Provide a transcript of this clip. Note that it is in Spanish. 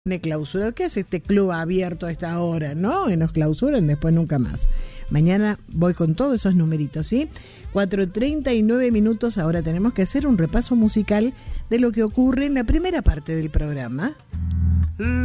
clausura. ¿Qué es este club abierto a esta hora? No, y nos clausuran después nunca más. Mañana voy con todos esos numeritos, ¿sí? 4:39. Ahora tenemos que hacer un repaso musical de lo que ocurre en la primera parte del programa.